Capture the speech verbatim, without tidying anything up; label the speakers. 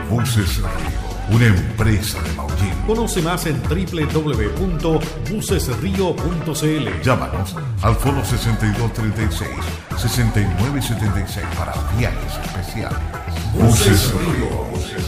Speaker 1: Buses Río, una empresa de Maullín.
Speaker 2: Conoce más en doble u doble u doble u punto buses río punto c l.
Speaker 1: Llámanos al foro sesenta y dos treinta y seis, sesenta y nueve setenta y seis para viajes especiales. Buses Río.